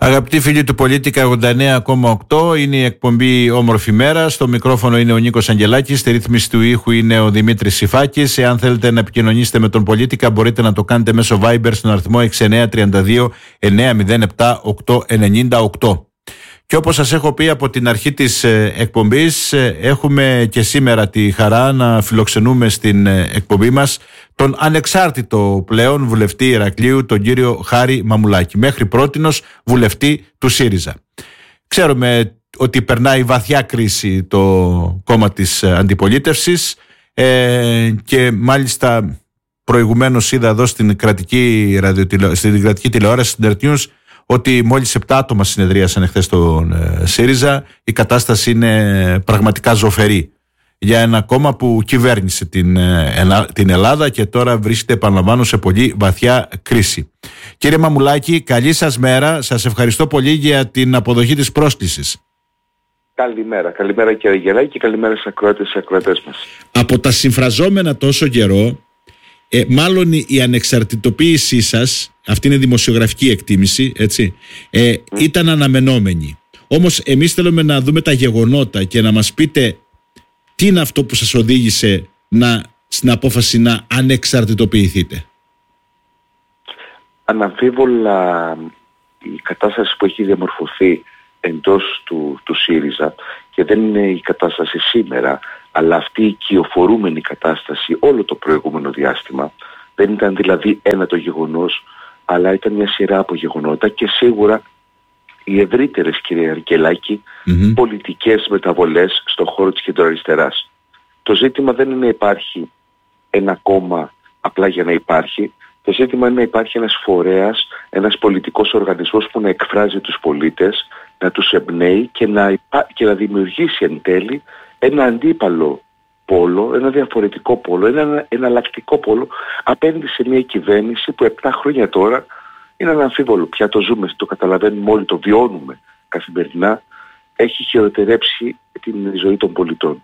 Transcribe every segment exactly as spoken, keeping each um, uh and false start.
Αγαπητοί φίλοι του Πολίτικα ογδόντα εννέα κόμμα οκτώ, είναι η εκπομπή Όμορφη Μέρα. Στο μικρόφωνο είναι ο Νίκος Αγγελάκης, στη ρύθμιση του ήχου είναι ο Δημήτρης Σιφάκης. Εάν θέλετε να επικοινωνήσετε με τον Πολίτικα, μπορείτε να το κάνετε μέσω Viber στον αριθμό έξι εννέα τρία δύο εννέα μηδέν επτά οκτώ εννιά οκτώ. Και όπως σας έχω πει από την αρχή της εκπομπής, έχουμε και σήμερα τη χαρά να φιλοξενούμε στην εκπομπή μας τον ανεξάρτητο πλέον βουλευτή Ηρακλείου, τον κύριο Χάρη Μαμουλάκη, μέχρι πρότινος βουλευτή του ΣΥΡΙΖΑ. Ξέρουμε ότι περνάει βαθιά κρίση το κόμμα της αντιπολίτευσης ε, και μάλιστα προηγουμένως είδα εδώ στην κρατική, ραδιοτηλε... στην κρατική τηλεόραση, στην Dirt News, ότι μόλις επτά άτομα συνεδρίασαν εχθές στον ε, ΣΥΡΙΖΑ. Η κατάσταση είναι πραγματικά ζωφερή για ένα κόμμα που κυβέρνησε την, ε, την Ελλάδα και τώρα βρίσκεται, επαναλαμβάνω, σε πολύ βαθιά κρίση. Κύριε Μαμουλάκη, καλή σας μέρα. Σας ευχαριστώ πολύ για την αποδοχή της πρόσκλησης. Καλημέρα. Καλημέρα κύριε Γελάκη και καλημέρα στους ακροατές και ακροατές μας. Από τα συμφραζόμενα τόσο καιρό, Ε, μάλλον η ανεξαρτητοποίησή σας, αυτή είναι δημοσιογραφική εκτίμηση, έτσι, ε, mm. ήταν αναμενόμενη. Όμως εμείς θέλουμε να δούμε τα γεγονότα και να μας πείτε τι είναι αυτό που σας οδήγησε να, στην απόφαση να ανεξαρτητοποιηθείτε. Αναμφίβολα η κατάσταση που έχει διαμορφωθεί εντός του, του ΣΥΡΙΖΑ, και δεν είναι η κατάσταση σήμερα, αλλά αυτή η κυοφορούμενη κατάσταση όλο το προηγούμενο διάστημα, δεν ήταν δηλαδή ένα το γεγονός, αλλά ήταν μια σειρά από γεγονότα και σίγουρα οι ευρύτερες, κύριε Αρκελάκη, mm-hmm. πολιτικές μεταβολές στον χώρο της κεντροαριστεράς. Το ζήτημα δεν είναι να υπάρχει ένα κόμμα απλά για να υπάρχει. Το ζήτημα είναι να υπάρχει ένας φορέας, ένας πολιτικός οργανισμός που να εκφράζει τους πολίτες, να τους εμπνέει και να, υπά... και να δημιουργήσει εν τέλει ένα αντίπαλο πόλο, ένα διαφορετικό πόλο, ένα εναλλακτικό πόλο απέναντι σε μια κυβέρνηση που επτά χρόνια τώρα είναι αναμφίβολο. Πια το ζούμε, το καταλαβαίνουμε όλοι, το βιώνουμε καθημερινά, έχει χειροτερέψει την ζωή των πολιτών.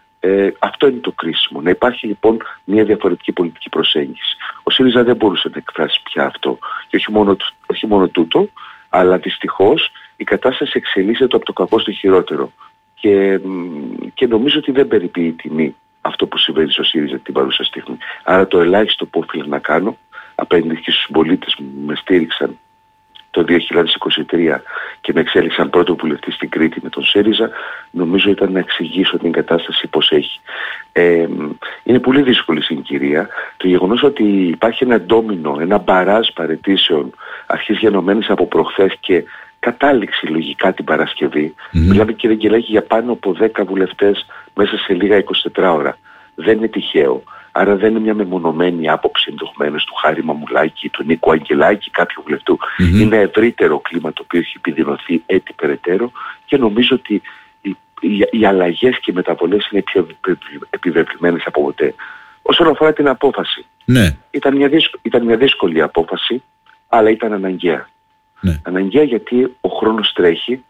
Ε, αυτό είναι το κρίσιμο. Να υπάρχει λοιπόν μια διαφορετική πολιτική προσέγγιση. Ο ΣΥΡΙΖΑ δεν μπορούσε να εκφράσει πια αυτό. Και όχι μόνο, όχι μόνο τούτο, αλλά δυστυχώς η κατάσταση εξελίσσεται από το κακό στο χειρότερο. Και, και νομίζω ότι δεν περιποιεί τιμή αυτό που συμβαίνει στο ΣΥΡΙΖΑ την παρούσα στιγμή. Άρα το ελάχιστο που οφείλω να κάνω απέναντι και στους πολίτες που με στήριξαν το δύο χιλιάδες είκοσι τρία και με εξέλιξαν πρώτο βουλευτή στην Κρήτη με τον ΣΥΡΙΖΑ, νομίζω ήταν να εξηγήσω την κατάσταση πώς έχει. Ε, είναι πολύ δύσκολη συγκυρία. Το γεγονός ότι υπάρχει ένα ντόμινο, ένα μπαράζ παραιτήσεων αρχής γενομένης από προχθές και κατάληξη λογικά την Παρασκευή. Mm-hmm. Μιλάμε, κύριε Αγγελάκη, για πάνω από δέκα βουλευτές μέσα σε λίγα εικοσιτέσσερις ώρα. Δεν είναι τυχαίο. Άρα δεν είναι μια μεμονωμένη άποψη ενδεχομένως του Χάρη Μαμουλάκη, του Νίκου Αγγελάκη, κάποιου βουλευτού. Mm-hmm. Είναι ευρύτερο κλίμα το οποίο έχει επιδεινωθεί έτσι περαιτέρω και νομίζω ότι οι, οι, οι αλλαγές και οι μεταβολές είναι πιο επιβεβλημένες από ποτέ. Όσον αφορά την απόφαση, ναι. ήταν, μια δύσκολη, ήταν μια δύσκολη απόφαση, αλλά ήταν αναγκαία. Ναι. Αναγκαία γιατί ο χρόνος τρέχει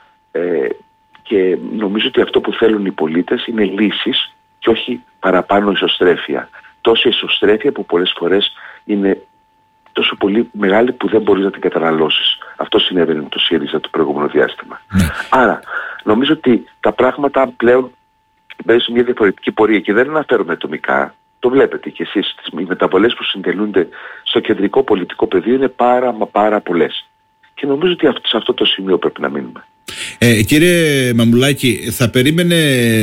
ε, και νομίζω ότι αυτό που θέλουν οι πολίτες είναι λύσεις και όχι παραπάνω ισοστρέφεια. Τόση ισοστρέφεια που πολλές φορές είναι τόσο πολύ μεγάλη που δεν μπορείς να την καταναλώσεις. Αυτό συνέβαινε με το ΣΥΡΙΖΑ το προηγούμενο διάστημα. Ναι. Άρα νομίζω ότι τα πράγματα πλέον μπαίνουν σε μια διαφορετική πορεία και δεν αναφέρομαι ατομικά. Το βλέπετε κι εσείς, οι μεταβολές που συντελούνται στο κεντρικό πολιτικό πεδίο είναι πάρα μα πάρα πολλές. Και νομίζω ότι σε αυτό το σημείο πρέπει να μείνουμε. Ε, κύριε Μαμουλάκη, θα περίμενε,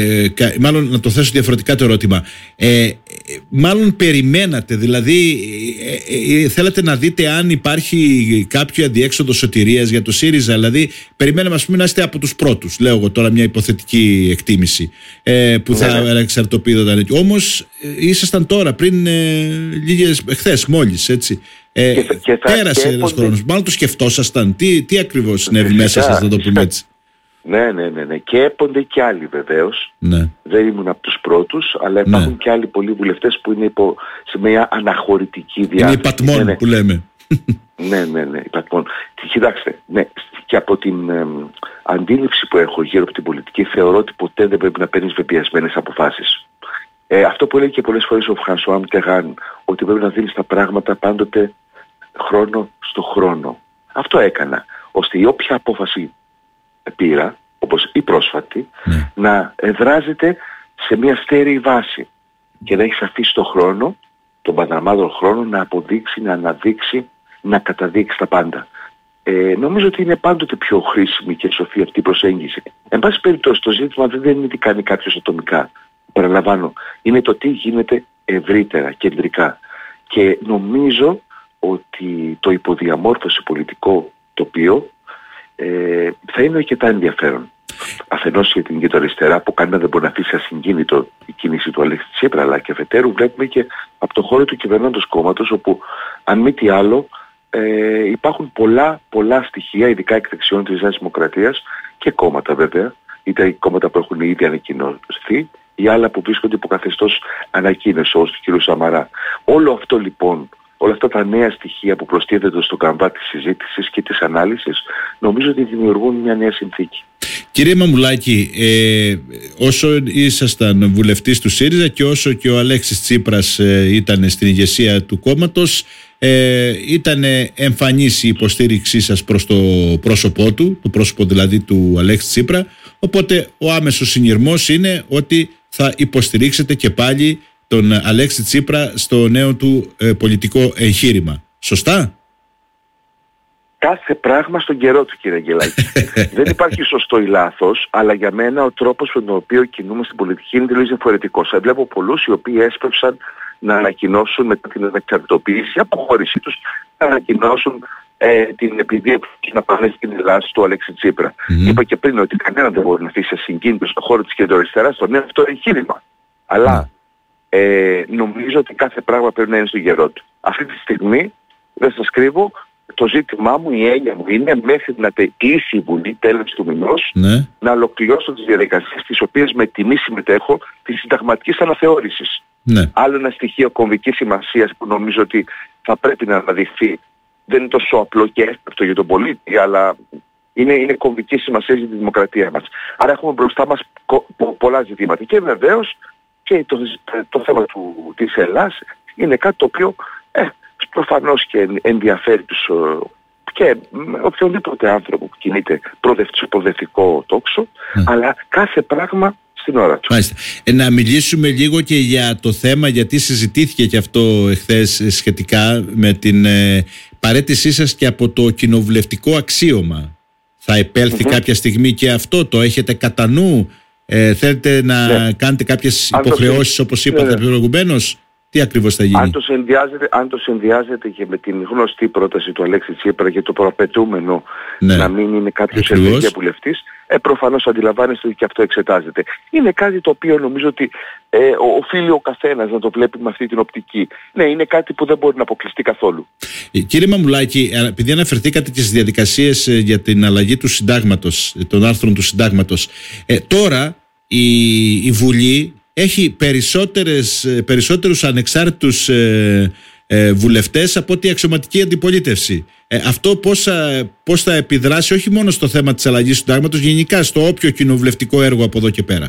μάλλον να το θέσω διαφορετικά το ερώτημα, ε, μάλλον περιμένατε, δηλαδή ε, ε, θέλατε να δείτε αν υπάρχει κάποιο αδιέξοδο σωτηρίας για το ΣΥΡΙΖΑ, δηλαδή περιμέναμε, ας πούμε, να είστε από τους πρώτους, λέω εγώ τώρα μια υποθετική εκτίμηση, ε, που θα εξαρτοποιούνταν. Όμως ε, ήσασταν τώρα πριν ε, λίγες, χθες μόλις, έτσι. Ε, και, και θα, πέρασε ένας χρόνος. Μάλλον το σκεφτόσασταν. Τι, τι ακριβώς συνέβη μέσα σας, να το πούμε έτσι. Ναι, ναι, ναι, ναι. Και έπονται και άλλοι βεβαίως. Ναι. Δεν ήμουν από τους πρώτους, αλλά υπάρχουν ναι. και άλλοι πολλοί βουλευτές που είναι υπό, σε μια αναχωρητική διάθεση. Είναι η πατμόν ναι, που λέμε. Ναι, ναι, ναι, η πατμόν. Κοιτάξτε, ναι, και από την ε, αντίληψη που έχω γύρω από την πολιτική, θεωρώ ότι ποτέ δεν πρέπει να παίρνεις βεβαιασμένες αποφάσεις. Ε, αυτό που λέει και πολλές φορές ο Φρανσουά Μιττεράν, ότι πρέπει να δίνεις τα πράγματα πάντοτε χρόνο στο χρόνο. Αυτό έκανα. ώστε η όποια απόφαση πήρα, όπως η πρόσφατη, ναι. να εδράζεται σε μια στέρεη βάση και να έχει αφήσει τον χρόνο, τον παντραμάδο χρόνο, να αποδείξει, να αναδείξει, να καταδείξει τα πάντα. Ε, νομίζω ότι είναι πάντοτε πιο χρήσιμη και σοφή αυτή η προσέγγιση. Εν πάση περιπτώσει, το ζήτημα δεν είναι τι κάνει κάποιος ατομικά. Παραλαμβάνω, είναι το τι γίνεται ευρύτερα, κεντρικά. Και νομίζω ότι το υποδιαμόρφωση πολιτικό τοπίο ε, θα είναι αρκετά ενδιαφέρον. Αφενός για την αριστερά που κανένα δεν μπορεί να αφήσει ασυγκίνητο η κίνηση του Αλέξη Τσίπρα, αλλά και αφετέρου βλέπουμε και από το χώρο του κυβερνώντος κόμματος, όπου αν μη τι άλλο ε, υπάρχουν πολλά, πολλά στοιχεία, ειδικά εκ δεξιών της Νέας Δημοκρατίας και κόμματα βέβαια, είτε οι κόμματα που έχουν ήδη ανακοινωθεί ή άλλα που βρίσκονται υπό καθεστώς ανακοίνωση, όπως του κ. Σαμαρά. Όλο αυτό λοιπόν, όλα αυτά τα νέα στοιχεία που προστίθενται στον καμβά της συζήτησης και της ανάλυσης, νομίζω ότι δημιουργούν μια νέα συνθήκη. Κύριε Μαμουλάκη, ε, όσο ήσασταν βουλευτής του ΣΥΡΙΖΑ και όσο και ο Αλέξης Τσίπρας ε, ήταν στην ηγεσία του κόμματος, ε, ήταν εμφανής η υποστήριξή σας προς το πρόσωπό του, το πρόσωπο δηλαδή του Αλέξη Τσίπρα, οπότε ο άμεσος συνειρμός είναι ότι θα υποστηρίξετε και πάλι τον Αλέξη Τσίπρα στο νέο του ε, πολιτικό εγχείρημα. Σωστά? Κάθε πράγμα στον καιρό του, κύριε Αγγελάκη. Δεν υπάρχει σωστό ή λάθος, αλλά για μένα ο τρόπος με τον οποίο κινούμε στην πολιτική είναι τελείως διαφορετικός. Βλέπω πολλούς οι οποίοι έσπευσαν να ανακοινώσουν μετά την ανεξαρτητοποίηση, η αποχώρησή τους, να ανακοινώσουν ε, την επιδίωξη να πάνε στην Ελλάδα του Αλέξη Τσίπρα. Mm-hmm. Είπα και πριν ότι κανένα δεν μπορεί να αφήσει ασυγκίνητο στον χώρο της κεντροαριστεράς στο νέο αυτό εγχείρημα. Αλλά mm. ε, νομίζω ότι κάθε πράγμα πρέπει να είναι στον καιρό του. Αυτή τη στιγμή, δεν σας κρύβω, το ζήτημά μου, η έννοια μου είναι μέχρι να κλείσει η Βουλή τέλος του μηνός, ναι, να ολοκληρώσω τις διαδικασίες τις οποίες με τιμή συμμετέχω της συνταγματικής αναθεώρησης. Ναι. Άλλο ένα στοιχείο κομβικής σημασίας που νομίζω ότι θα πρέπει να αναδειχθεί. Δεν είναι τόσο απλό και εύπευτο για τον πολίτη, αλλά είναι, είναι κομβική σημασία για τη δημοκρατία μας. Άρα έχουμε μπροστά μας πο, πολλά ζητήματα. Και βεβαίως και το, το θέμα του, της Ελλάδας είναι κάτι το οποίο ε, προφανώς και ενδιαφέρει τους και οποιονδήποτε άνθρωπο που κινείται στο προοδευτικό τόξο, mm. αλλά κάθε πράγμα στην ώρα του. Μάλιστα. Ε, να μιλήσουμε λίγο και για το θέμα, γιατί συζητήθηκε και αυτό εχθές σχετικά με την ε, παραίτησή σας και από το κοινοβουλευτικό αξίωμα. Θα επέλθει mm-hmm. κάποια στιγμή και αυτό, το έχετε κατά νου? Ε, θέλετε να ναι. κάνετε κάποιες υποχρεώσεις το... όπως είπατε ναι, ναι. προηγουμένως? Τι ακριβώς θα γίνει? Αν το, συνδυάζεται, αν το συνδυάζεται και με την γνωστή πρόταση του Αλέξη Τσίπρα για το προαπαιτούμενο ναι. να μην είναι κάποιος ενεργεία βουλευτής, ε, προφανώς αντιλαμβάνεστε ότι και αυτό εξετάζεται. Είναι κάτι το οποίο νομίζω ότι ε, οφείλει ο καθένας να το βλέπει με αυτή την οπτική. Ναι, είναι κάτι που δεν μπορεί να αποκλειστεί καθόλου. Κύριε Μαμουλάκη, επειδή αναφερθήκατε και στις διαδικασίες για την αλλαγή του συντάγματος, των άρθρων του συντάγματος, ε, τώρα η, η Βουλή έχει περισσότερες, περισσότερους ανεξάρτητους ε, ε, βουλευτές από ότι η αξιωματική αντιπολίτευση. Ε, αυτό πώς, πώς θα επιδράσει όχι μόνο στο θέμα της αλλαγής του συντάγματος, γενικά στο όποιο κοινοβουλευτικό έργο από εδώ και πέρα?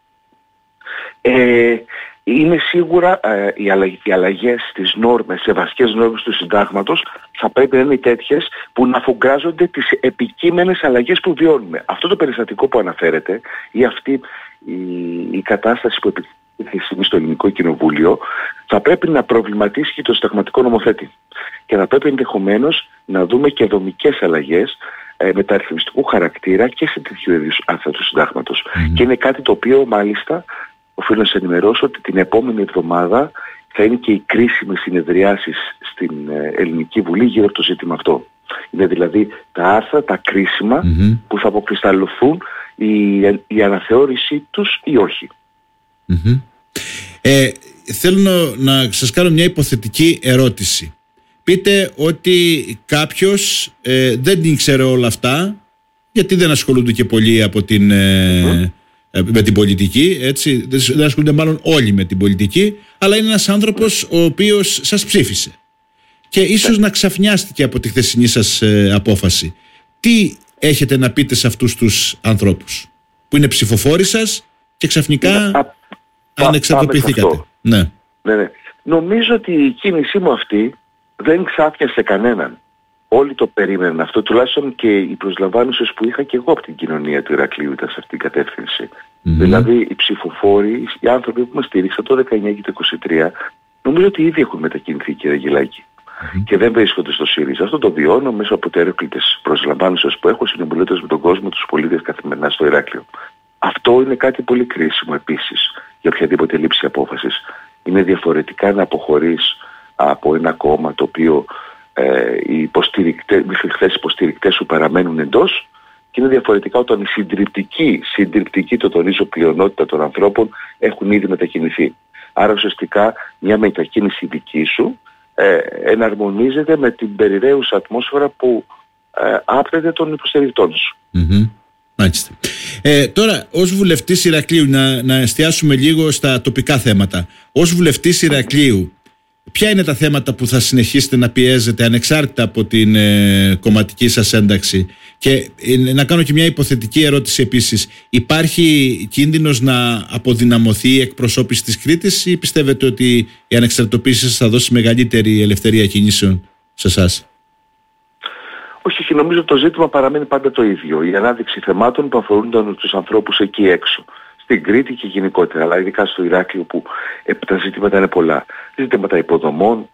Ε, είναι σίγουρα ε, οι, αλλαγ, οι αλλαγές στις νόρμες, σε βασικές νόρμες του συντάγματος θα πρέπει να είναι τέτοιες που να αφουγκράζονται τις επικείμενες αλλαγές που βιώνουμε. Αυτό το περιστατικό που αναφέρεται ή αυτή η, η κατάσταση που επικρατεί στο Ελληνικό Κοινοβούλιο θα πρέπει να προβληματίσει και το συνταγματικό νομοθέτη. Και θα πρέπει ενδεχομένως να δούμε και δομικές αλλαγές ε, μεταρρυθμιστικού χαρακτήρα και σε τέτοιου είδους άρθρα του συντάγματος. Mm. Και είναι κάτι το οποίο μάλιστα οφείλω να σας ενημερώσω ότι την επόμενη εβδομάδα θα είναι και οι κρίσιμες συνεδριάσεις στην Ελληνική Βουλή γύρω από το ζήτημα αυτό. Είναι δηλαδή τα άρθρα, τα κρίσιμα mm-hmm. που θα αποκρισταλωθούν η, η αναθεώρησή τους ή όχι. Mm-hmm. Ε, θέλω να, να σας κάνω μια υποθετική ερώτηση. Πείτε ότι κάποιος ε, δεν ήξερε όλα αυτά, γιατί δεν ασχολούνται και πολλοί από την... Ε, mm-hmm. με την πολιτική, έτσι, δεν ασχολούνται μάλλον όλοι με την πολιτική, αλλά είναι ένας άνθρωπος ο οποίος σας ψήφισε και ίσως να ξαφνιάστηκε από τη χθεσινή σας ε, απόφαση. Τι έχετε να πείτε σε αυτούς τους ανθρώπους που είναι ψηφοφόροι σας και ξαφνικά ανεξαρτοποιηθήκατε? Ναι. Ναι, ναι. Νομίζω ότι η κίνησή μου αυτή δεν ξάφνιασε κανέναν. όλοι το περίμεναν αυτό, τουλάχιστον και οι προσλαμβάνουσες που είχα και εγώ από την κοινωνία του Ηρακλείου ήταν σε αυτήν την κατεύθυνση. Mm-hmm. Δηλαδή οι ψηφοφόροι, οι άνθρωποι που μας στήριξαν το δεκαεννιά και το είκοσι τρία, νομίζω ότι ήδη έχουν μετακινηθεί, κύριε Αγγελάκη. Mm-hmm. Και δεν βρίσκονται στο ΣΥΡΙΖΑ. Αυτό το βιώνω μέσα από τερόκλητες προσλαμβάνουσες που έχω, συνομιλώντας με τον κόσμο, τους πολίτες καθημερινά στο Ηράκλειο. Αυτό είναι κάτι πολύ κρίσιμο επίσης για οποιαδήποτε λήψη απόφασης. Είναι διαφορετικά να αποχωρείς από ένα κόμμα το οποίο ε, οι υποστηρικτές, μέχρι χθες υποστηρικτές σου παραμένουν εντός, και είναι διαφορετικά όταν η συντριπτική, συντριπτική το τονίζω πλειονότητα των ανθρώπων έχουν ήδη μετακινηθεί. Άρα ουσιαστικά μια μετακίνηση δική σου ε, εναρμονίζεται με την περιραίουσα ατμόσφαιρα που ε, άπτεται των υποστηρικτών σου. Mm-hmm. Μάλιστα. Ε, τώρα, ως βουλευτής Ηρακλείου, να, να εστιάσουμε λίγο στα τοπικά θέματα. Ως βουλευτής Ηρακλείου, ποια είναι τα θέματα που θα συνεχίσετε να πιέζετε ανεξάρτητα από την ε, κομματική σας ένταξη? Και ε, να κάνω και μια υποθετική ερώτηση επίσης. Υπάρχει κίνδυνος να αποδυναμωθεί η εκπροσώπηση της Κρήτης, ή πιστεύετε ότι η ανεξαρτητοποίηση σας θα δώσει μεγαλύτερη ελευθερία κινήσεων σε εσάς? Όχι, και νομίζω το ζήτημα παραμένει πάντα το ίδιο. Η ανάδειξη θεμάτων που αφορούν τους ανθρώπους εκεί έξω. Στην Κρήτη και γενικότερα, αλλά ειδικά στο Ηράκλειο που ε, τα ζητήματα είναι πολλά. Ζητήματα υποδομών,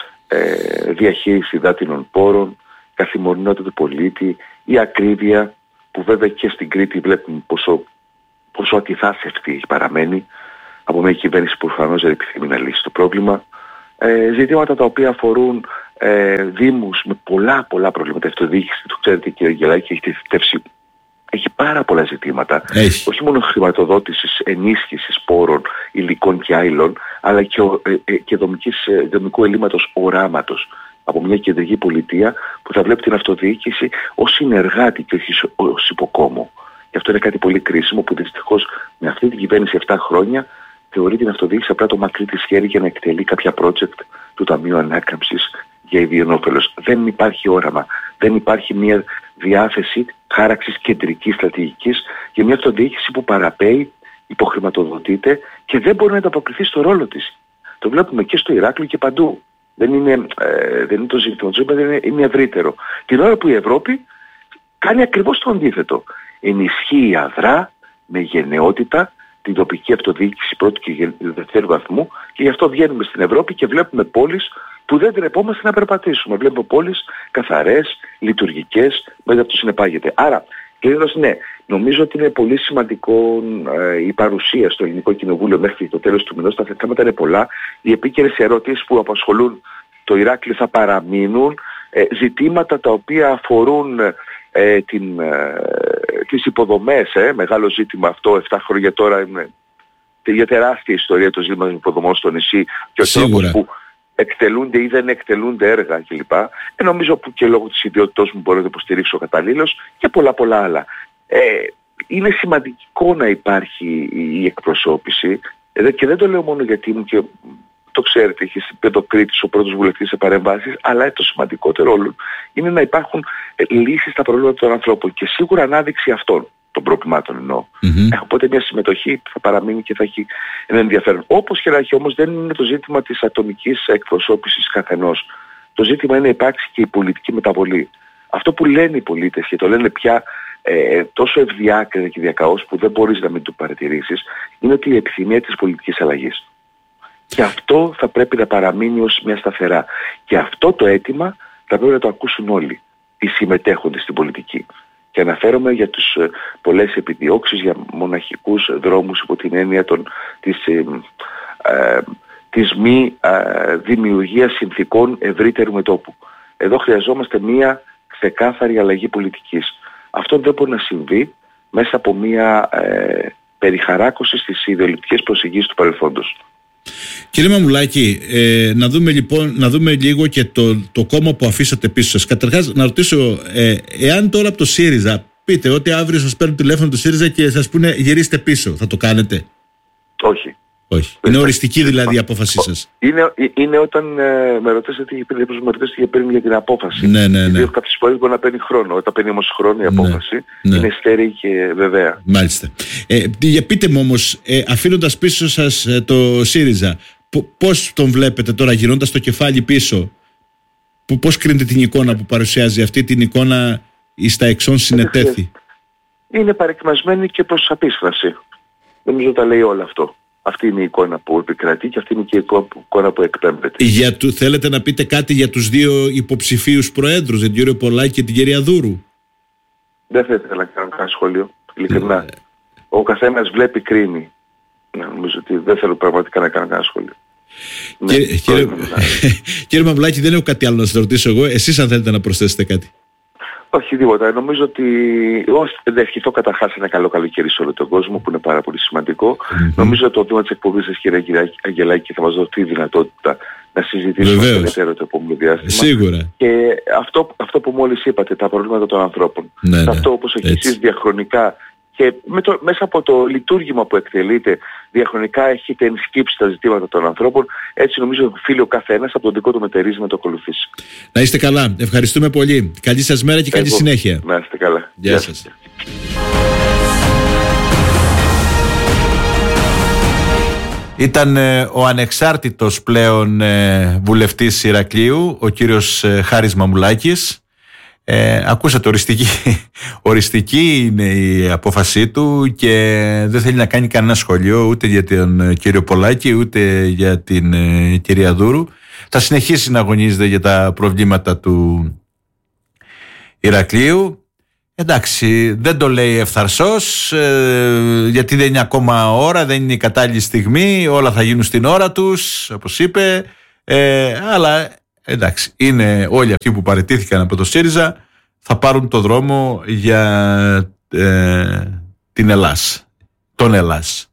ε, διαχείριση υδάτινων πόρων, καθημερινότητα του πολίτη, η ακρίβεια που βέβαια και στην Κρήτη βλέπουμε πόσο, πόσο ατιθάσευτη παραμένει από μια κυβέρνηση που προφανώς δεν επιθυμεί να λύσει το πρόβλημα. Ε, ζητήματα τα οποία αφορούν ε, δήμους με πολλά πολλά προβλήματα. Η αυτοδιοίκηση, το ξέρετε κύριε Αγγελάκη, έχει θητεύσει. Έχει πάρα πολλά ζητήματα, έχει. Όχι μόνο χρηματοδότησης, ενίσχυσης πόρων, υλικών και άειλων, αλλά και, ε, ε, και δομικής, ε, δομικού ελλείμματος οράματος από μια κεντρική πολιτεία που θα βλέπει την αυτοδιοίκηση ως συνεργάτη και όχι ως υποκόμο. Και αυτό είναι κάτι πολύ κρίσιμο που δυστυχώς με αυτή την κυβέρνηση επτά χρόνια θεωρεί την αυτοδιοίκηση απλά το μακρύ της χέρι για να εκτελεί κάποια project του Ταμείου Ανάκαμψης για ιδιωτόφελος. Δεν υπάρχει όραμα, δεν υπάρχει μια διάθεση χάραξης κεντρικής στρατηγικής για μια αυτοδιοίκηση που παραπέει, υποχρηματοδοτείται και δεν μπορεί να ανταποκριθεί στο ρόλο της. Το βλέπουμε και στο Ηράκλειο και παντού. Δεν είναι, ε, δεν είναι το ζήτημα, το ζήτημα είναι, είναι ευρύτερο. Την ώρα που η Ευρώπη κάνει ακριβώς το αντίθετο. Ενισχύει αδρά, με γενναιότητα, την τοπική αυτοδιοίκηση πρώτου και δευτέρου βαθμού, και γι' αυτό βγαίνουμε στην Ευρώπη και βλέπουμε πόλεις που δεν τρεπόμαστε να περπατήσουμε. Βλέπουμε πόλεις καθαρές, λειτουργικές, μέσα από το συνεπάγεται. Άρα, κλείνοντας, ναι, νομίζω ότι είναι πολύ σημαντικό ε, η παρουσία στο Ελληνικό Κοινοβούλιο μέχρι το τέλος του μηνός. Τα θέματα είναι πολλά. Οι επίκαιρες ερωτήσεις που απασχολούν το Ηράκλειο θα παραμείνουν. Ε, ζητήματα τα οποία αφορούν ε, την, ε, τις υποδομές, ε, μεγάλο ζήτημα αυτό, επτά χρόνια τώρα είναι για τεράστια ιστορία το ζήτημα των υποδομών στο νησί και ο τρόπος που εκτελούνται ή δεν εκτελούνται έργα κλπ. Ε, νομίζω που και λόγω της ιδιότητός μου μπορώ να το υποστηρίξω καταλήλως και πολλά πολλά άλλα. Ε, είναι σημαντικό να υπάρχει η εκπροσώπηση ε, και δεν το λέω μόνο γιατί ήμουν και το ξέρετε, είχε πεντοκρίτης ο πρώτος βουλευτής σε παρεμβάσεις, αλλά το σημαντικότερο όλο είναι να υπάρχουν ε, λύσεις στα προβλήματα των ανθρώπων και σίγουρα ανάδειξη αυτών των προβλημάτων εννοώ. Mm-hmm. Οπότε μια συμμετοχή θα παραμείνει και θα έχει ένα ενδιαφέρον. Όπως και να έχει όμως δεν είναι το ζήτημα της ατομικής εκπροσώπησης καθενός. Το ζήτημα είναι να υπάρξει και η πολιτική μεταβολή. Αυτό που λένε οι πολίτες και το λένε πια ε, τόσο ευδιάκριτα και διακαώς που δεν μπορείς να μην το παρατηρήσεις, είναι ότι η επιθυμία της πολιτικής αλλαγής. Και αυτό θα πρέπει να παραμείνει ως μια σταθερά. Και αυτό το αίτημα θα πρέπει να το ακούσουν όλοι οι συμμετέχοντες στην πολιτική. Και αναφέρομαι για τους ε, πολλές επιδιώξεις για μοναχικούς δρόμους υπό την έννοια των, της, ε, ε, της μη ε, δημιουργίας συνθήκων ευρύτερου μετώπου. Εδώ χρειαζόμαστε μία ξεκάθαρη αλλαγή πολιτικής. Αυτό δεν μπορεί να συμβεί μέσα από μία ε, περιχαράκωση στις ιδεολογικές προσεγγίσεις του παρελθόντος. Κύριε Μαμουλάκη, ε, να δούμε λοιπόν, να δούμε λίγο και το, το κόμμα που αφήσατε πίσω σας. Καταρχάς να ρωτήσω, ε, εάν τώρα από το ΣΥΡΙΖΑ πείτε ότι αύριο σας παίρνουν τηλέφωνο του ΣΥΡΙΖΑ και σας πούνε γυρίστε πίσω, θα το κάνετε? Όχι. Όχι. Είναι οριστική δηλαδή η απόφασή σας? Είναι, είναι όταν ε, με ρωτήσατε τι με ρωτήσατε και παίρνει για την απόφαση. Ναι, ναι, ναι. Κάποιες φορές μπορεί να παίρνει χρόνο. Όταν παίρνει όμως χρόνο η απόφαση, ναι, ναι, είναι στέρεη και βεβαία. Μάλιστα. Ε, πείτε μου όμως, ε, αφήνοντας πίσω σας ε, το ΣΥΡΙΖΑ, πώς τον βλέπετε τώρα γυρώντας το κεφάλι πίσω? που, πώς κρίνετε την εικόνα που παρουσιάζει αυτή την εικόνα εις τα εξών συνετέθη? Είναι παρεκμασμένη και προς απίστραση. Νομίζω τα λέει όλο αυτό. Αυτή είναι η εικόνα που επικρατεί και αυτή είναι και η εικόνα που εκπέμπεται. Για του, θέλετε να πείτε κάτι για τους δύο υποψηφίους προέδρους, τον κύριο Πολάκη και την κυρία Δούρου? Δεν θα ήθελα να κάνω κανένα σχόλιο, ειλικρινά. Yeah. Ο καθένας βλέπει, κρίνει. Νομίζω ότι δεν θέλω πραγματικά να κάνω κανένα σχόλιο. Κύριε, ναι, κύριε, κύριε Μαυλάκη, δεν έχω κάτι άλλο να σας ρωτήσω εγώ. Εσείς αν θέλετε να προσθέσετε κάτι. Όχι τίποτα. Νομίζω ότι εγώ θα ευχηθώ καταρχάς ένα καλό καλοκαίρι σε όλο τον κόσμο, που είναι πάρα πολύ σημαντικό. Mm-hmm. Νομίζω ότι το βήμα της εκπομπής σας, κύριε Αγγελάκη, θα μας δώσει τη δυνατότητα να συζητήσουμε περαιτέρω το επόμενο διάστημα. Σίγουρα. Και αυτό, αυτό που μόλις είπατε, τα προβλήματα των ανθρώπων. Ναι, ναι. Αυτό όπως έχει εσείς διαχρονικά και με το, μέσα από το λειτουργήμα που εκτελείτε, διαχρονικά έχετε ενσκύψει τα ζητήματα των ανθρώπων. Έτσι νομίζω οφείλει ο καθένας από τον δικό του μετερίζει να το ακολουθήσει. Να είστε καλά. Ευχαριστούμε πολύ. Καλή σας μέρα και καλή Εγώ. συνέχεια. Να είστε καλά. Γεια, Γεια σας. Ήταν ε, ο ανεξάρτητος πλέον ε, βουλευτής Ηρακλείου, ο κύριος ε, Χάρης Μαμουλάκης. Ε, ακούσατε, οριστική, οριστική είναι η απόφασή του και δεν θέλει να κάνει κανένα σχολείο ούτε για τον κύριο Πολάκη ούτε για την ε, κυρία Δούρου. Θα συνεχίσει να αγωνίζεται για τα προβλήματα του Ηρακλείου. Εντάξει, δεν το λέει ευθαρσός, ε, γιατί δεν είναι ακόμα ώρα, δεν είναι η κατάλληλη στιγμή, όλα θα γίνουν στην ώρα τους, όπως είπε, ε, αλλά εντάξει, είναι όλοι αυτοί που παραιτήθηκαν από το ΣΥΡΙΖΑ θα πάρουν το δρόμο για ε, την Ελλάς, τον Ελλάς.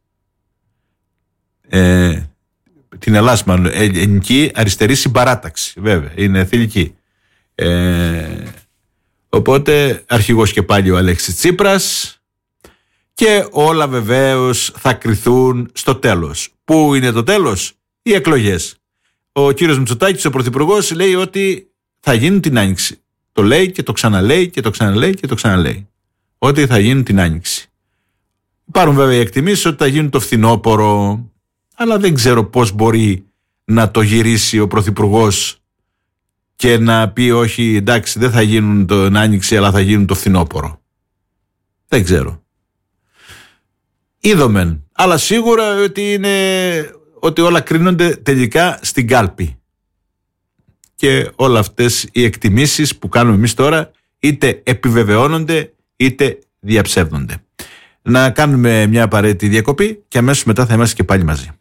Ε, την Ελλάς μάλλον, ελληνική αριστερή συμπαράταξη, βέβαια, είναι θηλυκή. Ε, οπότε αρχηγός και πάλι ο Αλέξης Τσίπρας και όλα βεβαίως θα κριθούν στο τέλος. Πού είναι το τέλος? Οι εκλογές. Ο κύριος Μητσοτάκης, ο πρωθυπουργός, λέει ότι θα γίνουν την Άνοιξη. Το λέει και το ξαναλέει και το ξαναλέει και το ξαναλέει. Ότι θα γίνουν την Άνοιξη. Υπάρχουν βέβαια οι εκτιμήσεις ότι θα γίνουν το φθινόπωρο, αλλά δεν ξέρω πώς μπορεί να το γυρίσει ο πρωθυπουργός και να πει όχι, εντάξει, δεν θα γίνουν την Άνοιξη, αλλά θα γίνουν το φθινόπωρο. Δεν ξέρω. Είδομεν. Αλλά σίγουρα ότι είναι... ότι όλα κρίνονται τελικά στην κάλπη. Και όλα αυτές οι εκτιμήσεις που κάνουμε εμείς τώρα είτε επιβεβαιώνονται είτε διαψεύδονται. Να κάνουμε μια απαραίτητη διακοπή και αμέσως μετά θα είμαστε και πάλι μαζί.